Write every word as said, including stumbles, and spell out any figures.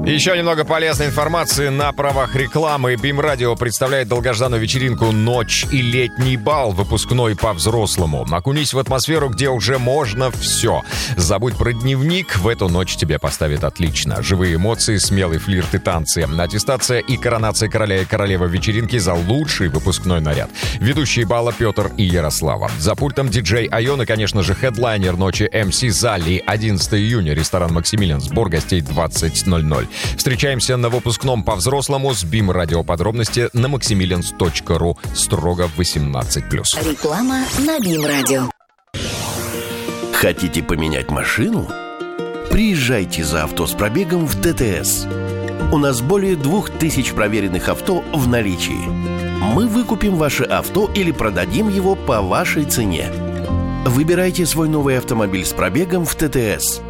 Еще немного полезной информации на правах рекламы. БИМ Радио представляет долгожданную вечеринку «Ночь и летний бал», выпускной по-взрослому. Окунись в атмосферу, где уже можно все. Забудь про дневник, в эту ночь тебе поставят отлично. Живые эмоции, смелый флирт и танцы. Аттестация и коронация короля и королевы вечеринки за лучший выпускной наряд. Ведущие бала Петр и Ярослава. За пультом диджей Айон и, конечно же, хедлайнер ночи эм си Зали. одиннадцатого июня, ресторан «Максимилиан». Сбор гостей двадцать ноль ноль. Встречаемся на выпускном по-взрослому с БИМ Радио. Подробности на максимилианс точка ру. Строго восемнадцать плюс. Реклама на БИМ Радио. Хотите поменять машину? Приезжайте за авто с пробегом в ТТС. У нас более двух тысяч проверенных авто в наличии. Мы выкупим ваше авто или продадим его по вашей цене. Выбирайте свой новый автомобиль с пробегом в ТТС.